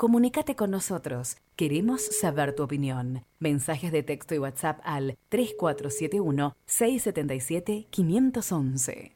Comunícate con nosotros. Queremos saber tu opinión. Mensajes de texto y WhatsApp al 3471 677 511.